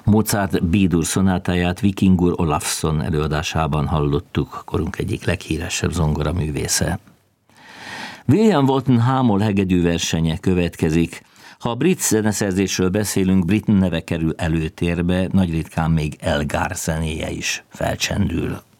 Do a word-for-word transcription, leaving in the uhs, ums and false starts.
Mozart B-dur szonátáját Vikingur Olafsson előadásában hallottuk, korunk egyik leghíresebb zongoraművésze. William Walton hámol hegedű versenye következik. Ha a brit zeneszerzésről beszélünk, brit neve kerül előtérbe, nagy ritkán még Elgar zenéje is felcsendül.